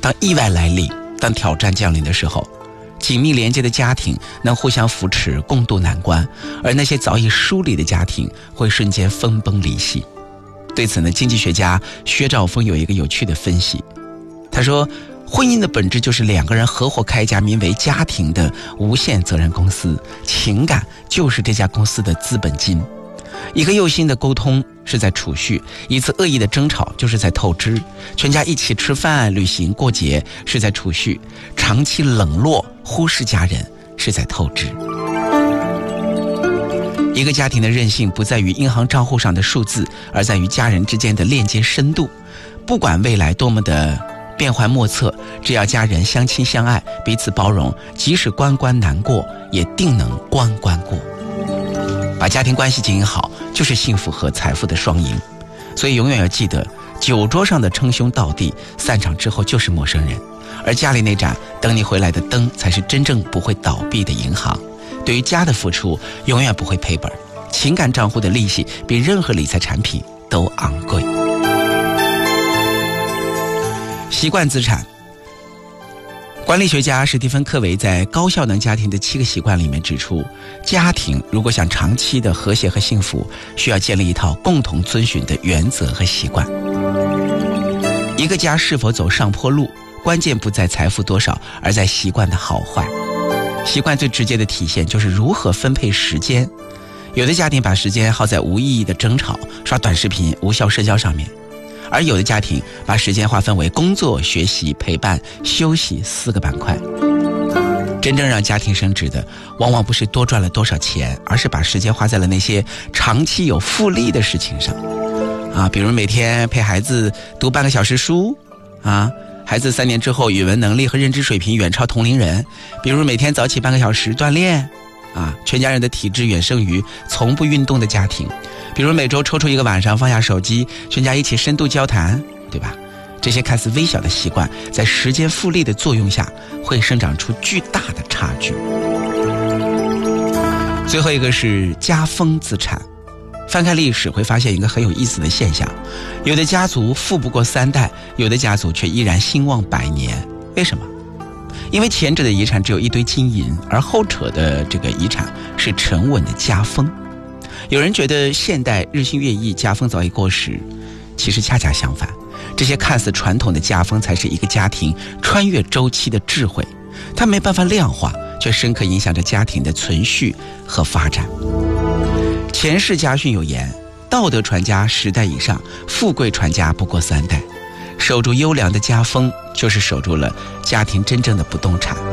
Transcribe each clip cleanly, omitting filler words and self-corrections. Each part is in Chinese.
当意外来临，当挑战降临的时候，紧密连接的家庭能互相扶持，共度难关，而那些早已疏离的家庭会瞬间分崩离析。对此呢，经济学家薛兆丰有一个有趣的分析。他说，婚姻的本质就是两个人合伙开一家名为家庭的无限责任公司，情感就是这家公司的资本金。一个用心的沟通是在储蓄，一次恶意的争吵就是在透支，全家一起吃饭、旅行、过节是在储蓄，长期冷落、忽视家人是在透支。一个家庭的韧性不在于银行账户上的数字，而在于家人之间的链接深度。不管未来多么的变幻莫测，只要家人相亲相爱，彼此包容，即使关关难过，也定能关关过。把家庭关系经营好，就是幸福和财富的双赢。所以永远要记得，酒桌上的称兄道弟，散场之后就是陌生人，而家里那盏等你回来的灯，才是真正不会倒闭的银行。对于家的付出，永远不会赔本，情感账户的利息比任何理财产品都昂贵。习惯资产，管理学家史蒂芬·科维在《高效能家庭的7个习惯》里面指出，家庭如果想长期的和谐和幸福，需要建立一套共同遵循的原则和习惯。一个家是否走上坡路，关键不在财富多少，而在习惯的好坏。习惯最直接的体现就是如何分配时间。有的家庭把时间耗在无意义的争吵、刷短视频、无效社交上面，而有的家庭把时间划分为工作、学习、陪伴、休息4个板块。真正让家庭升值的，往往不是多赚了多少钱，而是把时间花在了那些长期有复利的事情上。比如每天陪孩子读半个小时书，孩子3年之后语文能力和认知水平远超同龄人。比如每天早起半个小时锻炼，全家人的体质远胜于从不运动的家庭。比如每周抽出一个晚上放下手机，全家一起深度交谈，对吧？这些看似微小的习惯，在时间复利的作用下，会生长出巨大的差距。最后一个是家风资产。翻开历史会发现一个很有意思的现象，有的家族富不过3代，有的家族却依然兴旺100年。为什么？因为前者的遗产只有一堆金银，而后者的这个遗产是沉稳的家风。有人觉得现代日新月异，家风早已过时，其实恰恰相反，这些看似传统的家风才是一个家庭穿越周期的智慧，它没办法量化，却深刻影响着家庭的存续和发展。前世家训有言，道德传家10代以上，富贵传家不过3代。守住优良的家风，就是守住了家庭真正的不动产。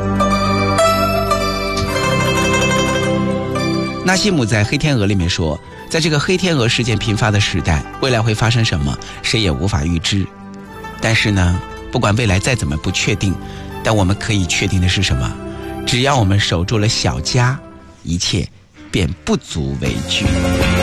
纳西姆在《黑天鹅》里面说，在这个黑天鹅事件频发的时代，未来会发生什么，谁也无法预知。但是呢，不管未来再怎么不确定，但我们可以确定的是什么？只要我们守住了小家，一切便不足为惧。